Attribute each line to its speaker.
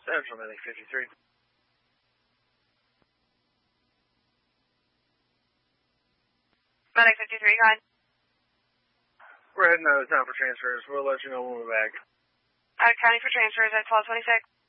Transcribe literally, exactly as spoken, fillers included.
Speaker 1: Central Medic fifty-three.
Speaker 2: Medic fifty-three, go ahead.
Speaker 1: We're heading out of town for transfers. We'll let you know when we're back.
Speaker 2: Out of county for transfers at twelve twenty-six.